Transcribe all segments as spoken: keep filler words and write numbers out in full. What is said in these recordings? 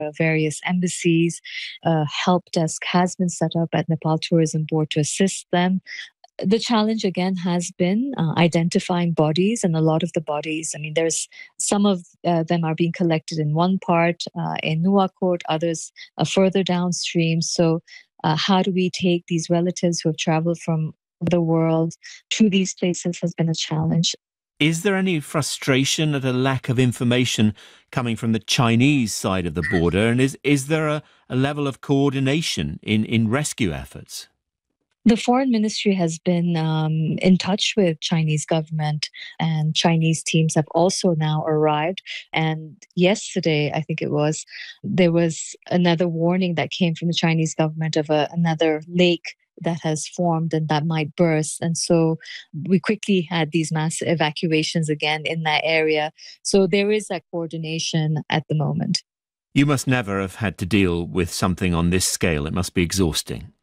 uh, various embassies. Uh, help desk has been set up at Nepal Tourism Board to assist them. The challenge again has been uh, identifying bodies, and a lot of the bodies, I mean, there's some of uh, them are being collected in one part uh, in Nuwakot, others uh, further downstream. So, uh, how do we take these relatives who have traveled from the world to these places has been a challenge. Is there any frustration at a lack of information coming from the Chinese side of the border? And is, is there a, a level of coordination in, in rescue efforts? The foreign ministry has been um, in touch with Chinese government, and Chinese teams have also now arrived. And yesterday, I think it was, there was another warning that came from the Chinese government of a, another lake that has formed and that might burst. And so we quickly had these mass evacuations again in that area. So there is that coordination at the moment. You must never have had to deal with something on this scale. It must be exhausting.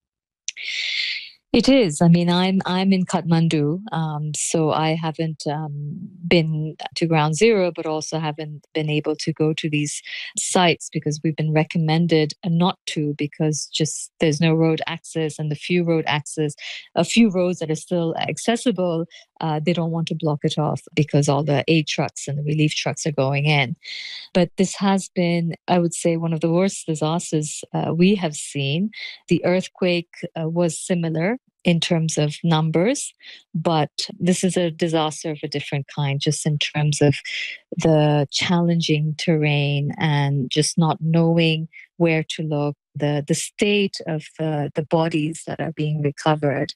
It is. I mean, I'm I'm in Kathmandu, um, so I haven't um, been to Ground Zero, but also haven't been able to go to these sites because we've been recommended not to, because just there's no road access, and the few road access, a few roads that are still accessible, uh, they don't want to block it off because all the aid trucks and the relief trucks are going in. But this has been, I would say, one of the worst disasters uh, we have seen. The earthquake uh, was similar in terms of numbers, but this is a disaster of a different kind, just in terms of the challenging terrain and just not knowing where to look, the, the state of uh, the bodies that are being recovered,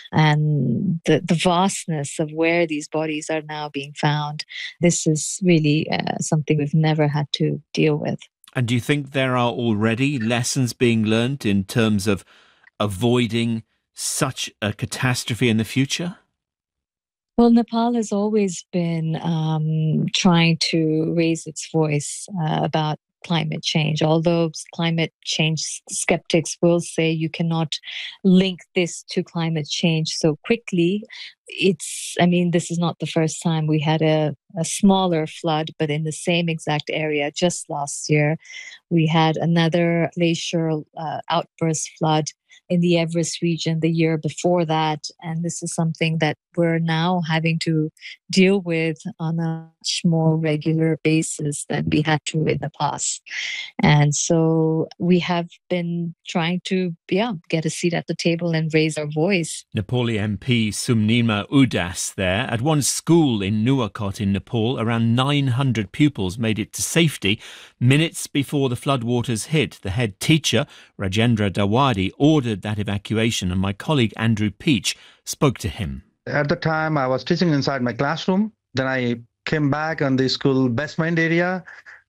and the, the vastness of where these bodies are now being found. This is really uh, something we've never had to deal with. And do you think there are already lessons being learned in terms of avoiding such a catastrophe in the future? Well, Nepal has always been um, trying to raise its voice uh, about climate change, although climate change skeptics will say you cannot link this to climate change so quickly. It's, I mean, this is not the first time we had a, a smaller flood, but in the same exact area just last year, we had another glacial uh, outburst flood in the Everest region the year before that. And this is something that we're now having to deal with on a much more regular basis than we had to in the past. And so we have been trying to, yeah, get a seat at the table and raise our voice. Nepali M P Sumnima Udas there. At one school in Nuwakot in Nepal, around nine hundred pupils made it to safety. Minutes before the floodwaters hit, the head teacher, Rajendra Dawadi, ordered that evacuation, and my colleague Andrew Peach spoke to him. At the time, I was teaching inside my classroom. Then I came back on the school basement area.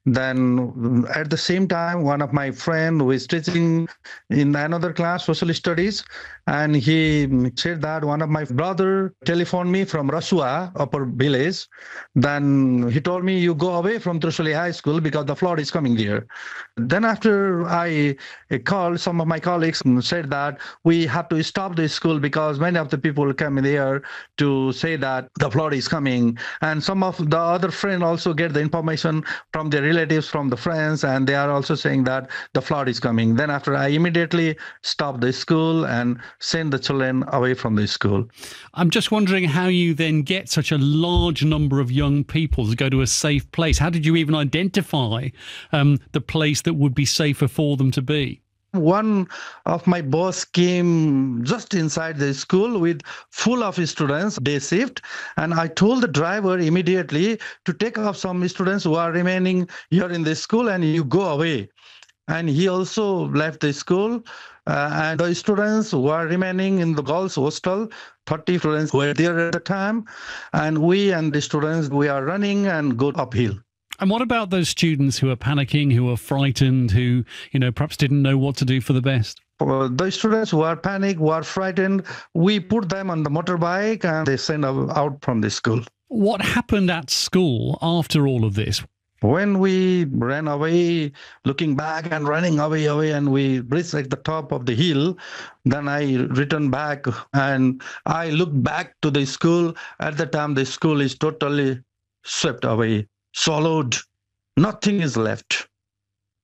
Then at the same time, one of my friend who is teaching in another class, social studies, and he said that one of my brother telephoned me from Rasua, upper village. Then he told me, you go away from Trishuli High School because the flood is coming there. Then after I called, some of my colleagues said that we have to stop the school because many of the people come there to say that the flood is coming. And some of the other friends also get the information from their relatives, from the friends, and they are also saying that the flood is coming. Then after I immediately stopped the school and send the children away from the school. I'm just wondering how you then get such a large number of young people to go to a safe place. How did you even identify um, the place that would be safer for them to be? One of my boss came just inside the school with full of students, day shift, and I told the driver immediately to take off some students who are remaining here in the school and you go away. And he also left the school, uh, and the students who are remaining in the girls' hostel, thirty students were there at the time, and we and the students, we are running and go uphill. And what about those students who are panicking, who are frightened, who, you know, perhaps didn't know what to do for the best? For the students who are panicked, who are frightened, we put them on the motorbike and they send out from the school. What happened at school after all of this? When we ran away, looking back and running away, away, and we reached at the top of the hill, then I returned back and I looked back to the school. At the time, the school is totally swept away, swallowed. Nothing is left.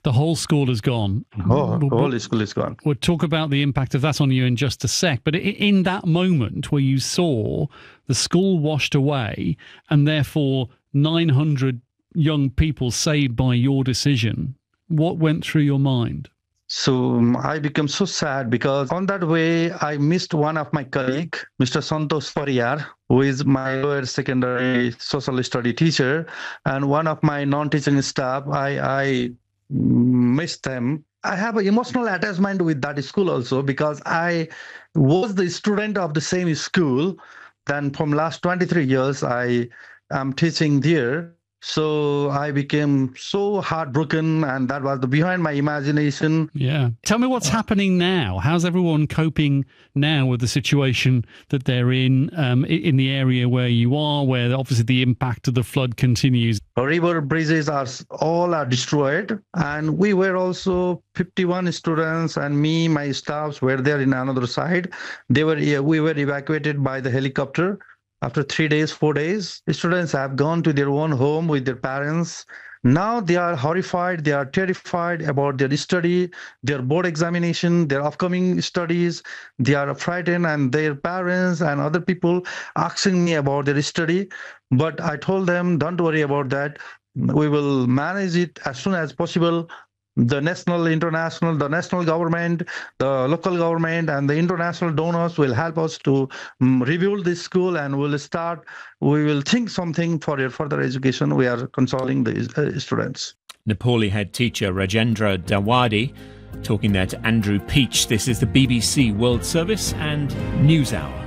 The whole school is gone. Oh, we'll, the whole school is gone. We'll talk about the impact of that on you in just a sec. But in that moment where you saw the school washed away and therefore nine hundred young people saved by your decision, what went through your mind? So um, I became so sad because on that way, I missed one of my colleague, Mister Santosh Pariyar, who is my lower secondary social study teacher, and one of my non-teaching staff. I, I missed them. I have an emotional attachment with that school also because I was the student of the same school. Then from last twenty-three years, I am teaching there. So I became so heartbroken, and that was the behind my imagination. Yeah. Tell me what's happening now. How's everyone coping now with the situation that they're in, um, in the area where you are, where obviously the impact of the flood continues? River bridges are all are destroyed, and we were also fifty-one students, and me, my staffs were there in another side. They were we were evacuated by the helicopter. After three days, four days, students have gone to their own home with their parents. Now they are horrified, they are terrified about their study, their board examination, their upcoming studies. They are frightened, and their parents and other people asking me about their study. But I told them, don't worry about that. We will manage it as soon as possible. The national, international, the national government, the local government, and the international donors will help us to um, rebuild this school, and we'll start, we will think something for your further education. We are consoling the uh, students. Nepali head teacher Rajendra Dawadi talking there to Andrew Peach. This is the B B C World Service and NewsHour.